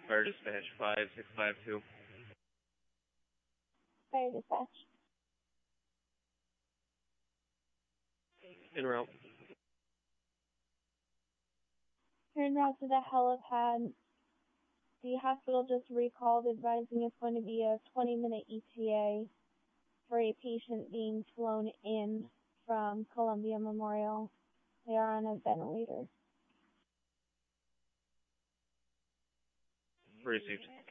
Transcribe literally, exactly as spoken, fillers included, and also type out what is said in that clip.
Fire dispatch five six five two. Fire dispatch. En route. You're en route to the helipad. The hospital just recalled advising it's going to be a twenty minute E T A for a patient being flown in from Columbia Memorial. They are on a ventilator. Received.